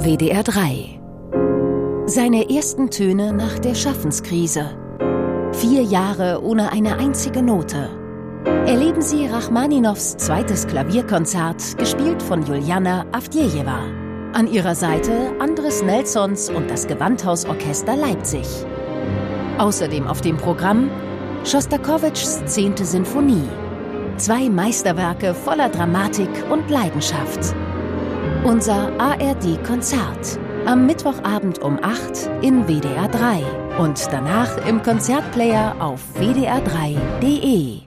WDR 3. Seine ersten Töne nach der Schaffenskrise. 4 Jahre ohne eine einzige Note. Erleben Sie Rachmaninows zweites Klavierkonzert, gespielt von Juliana Avdjejewa. An ihrer Seite Andres Nelsons und das Gewandhausorchester Leipzig. Außerdem auf dem Programm Schostakowitschs 10. Sinfonie. 2 Meisterwerke voller Dramatik und Leidenschaft. Unser ARD-Konzert. Am Mittwochabend um 8 in WDR 3 und danach im Konzertplayer auf wdr3.de.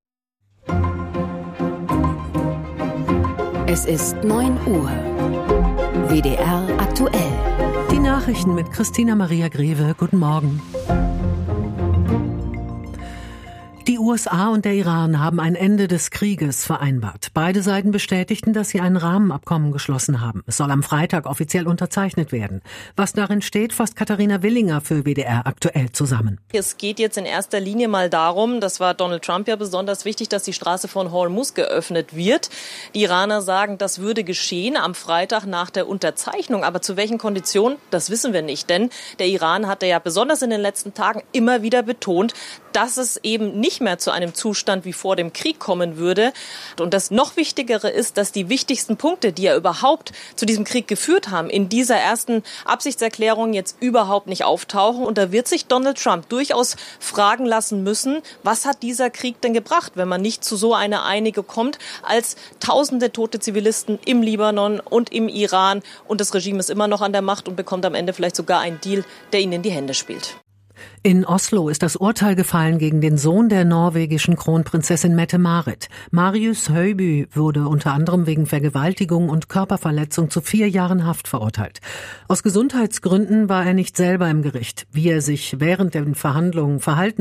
Es ist 9 Uhr. WDR aktuell. Die Nachrichten mit Christina Maria Greve. Guten Morgen. Die USA und der Iran haben ein Ende des Krieges vereinbart. Beide Seiten bestätigten, dass sie ein Rahmenabkommen geschlossen haben. Es soll am Freitag offiziell unterzeichnet werden. Was darin steht, fasst Katharina Willinger für WDR aktuell zusammen. Es geht jetzt in erster Linie mal darum, das war Donald Trump ja besonders wichtig, dass die Straße von Hormuz geöffnet wird. Die Iraner sagen, das würde geschehen am Freitag nach der Unterzeichnung. Aber zu welchen Konditionen, das wissen wir nicht. Denn der Iran hatte ja besonders in den letzten Tagen immer wieder betont, dass es eben nicht mehr zu einem Zustand wie vor dem Krieg kommen würde. Und das noch Wichtigere ist, dass die wichtigsten Punkte, die ja überhaupt zu diesem Krieg geführt haben, in dieser ersten Absichtserklärung jetzt überhaupt nicht auftauchen. Und da wird sich Donald Trump durchaus fragen lassen müssen, was hat dieser Krieg denn gebracht, wenn man nicht zu so einer Einigung kommt, als tausende tote Zivilisten im Libanon und im Iran. Und das Regime ist immer noch an der Macht und bekommt am Ende vielleicht sogar einen Deal, der ihnen in die Hände spielt. In Oslo ist das Urteil gefallen gegen den Sohn der norwegischen Kronprinzessin Mette-Marit. Marius Høiby wurde unter anderem wegen Vergewaltigung und Körperverletzung zu 4 Jahren Haft verurteilt. Aus Gesundheitsgründen war er nicht selber im Gericht. Wie er sich während der Verhandlungen verhalten